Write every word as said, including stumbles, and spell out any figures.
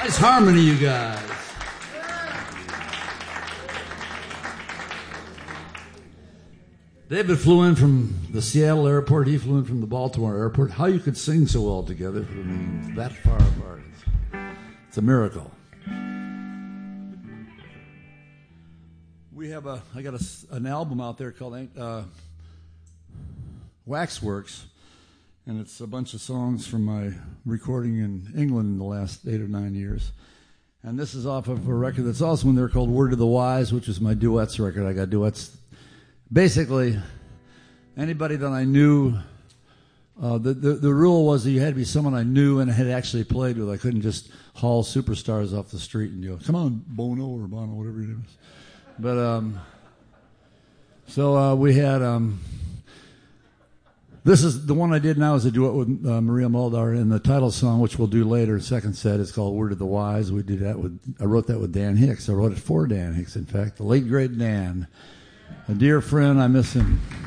Nice harmony, you guys. David flew in from the Seattle airport. He flew in from the Baltimore airport. How you could sing so well together, I mean, that far apart. It's a miracle. We have a, I got a, an album out there called uh, Waxworks, and it's a bunch of songs from my recording in England in the last eight or nine years. And this is off of a record that's also in there called Word of the Wise, which is my duets record. I got duets. Basically, anybody that I knew, uh, the, the the rule was that you had to be someone I knew and had actually played with. I couldn't just haul superstars off the street and go, come on, Bono or Bono, whatever your name is. But, um, so uh, we had, um, this is, the one I did now is a duet with uh, Maria Muldaur, and the title song, which we'll do later, second set, is called Word of the Wise. We did that with, I wrote that with Dan Hicks. I wrote it for Dan Hicks, in fact, the late, great Dan. A dear friend, I miss him.